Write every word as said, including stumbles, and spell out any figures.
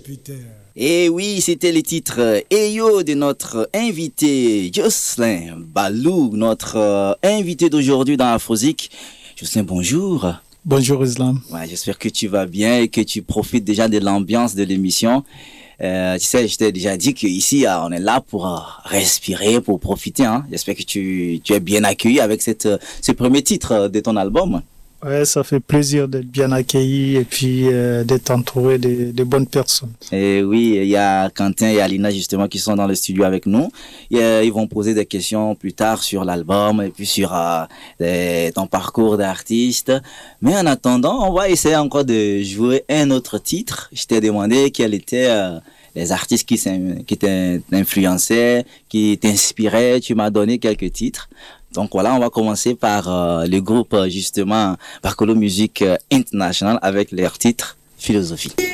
Jupiter. Et oui, c'était les titres Eyo de notre invité Jocelyn Balou, notre euh, invité d'aujourd'hui dans Afrozik. Jocelyn, bonjour. Bonjour Islam. Ouais, j'espère que tu vas bien et que tu profites déjà de l'ambiance de l'émission. Euh, tu sais, je t'ai déjà dit qu'ici, on est là pour euh, respirer, pour profiter. Hein. J'espère que tu, tu es bien accueilli avec cette, ce premier titre de ton album. Ouais, ça fait plaisir d'être bien accueilli et puis euh, d'être entouré de, de bonnes personnes. Et oui, il y a Quentin et Alina justement qui sont dans le studio avec nous. Et, euh, ils vont poser des questions plus tard sur l'album et puis sur euh, les, ton parcours d'artiste. Mais en attendant, on va essayer encore de jouer un autre titre. Je t'ai demandé quels étaient euh, les artistes qui, qui t'influençaient, qui t'inspiraient. Tu m'as donné quelques titres. Donc voilà, on va commencer par euh, le groupe justement Bakolo Music International avec leur titre Philosophie.